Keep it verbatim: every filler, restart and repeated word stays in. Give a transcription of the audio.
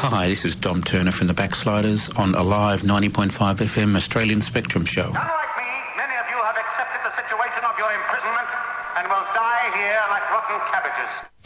Hi, this is Dom Turner from the Backsliders on Alive ninety point five F M Australian Spectrum Show. Unlike me, many of you have accepted the situation of your imprisonment and will die here like rotten cabbages.